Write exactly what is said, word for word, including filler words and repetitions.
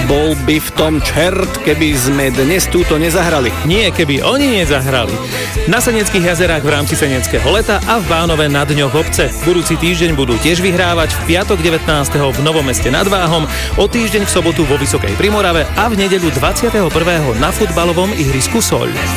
Bol by v tom čert, keby sme dnes túto nezahrali. Nie, keby oni nezahrali. Na Seneckých jazerách v rámci Seneckého leta a v Bánove nad Dňoch obce. Budúci týždeň budú tiež vyhrávať, v piatok devätnásteho v Novom Meste nad Váhom, o týždeň v sobotu vo Vysokej Primorave a v nedeľu dvadsiateho prvého na futbalovom ihrisku Soľ.